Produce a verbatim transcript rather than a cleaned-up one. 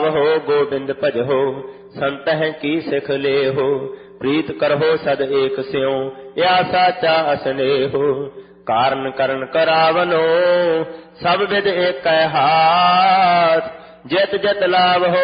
हो गोबिंद भजहो संतह की सिख लेहो प्रीत करहो सद एक स्यों या साचा असनेहो कारण करण करावनो सब विद एक हाथ जित जित लाभ हो